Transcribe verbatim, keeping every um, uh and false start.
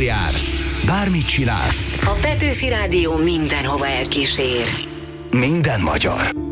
bárhol jársz, bármit csinálsz. A Petőfi Rádió mindenhova elkísér. Minden magyar.